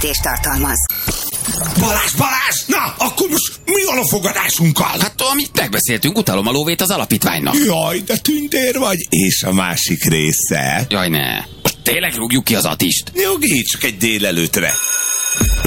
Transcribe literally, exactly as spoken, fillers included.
közvetítést tartalmaz. Balázs, Balázs! Na, akkor most mi van a fogadásunkkal? Hát amit megbeszéltünk, utalom a lóvét az alapítványnak. Jaj, de tündér vagy. És a másik része? Jaj, ne. Most tényleg rúgjuk ki az Attist? Nyugi, csak egy délelőtre.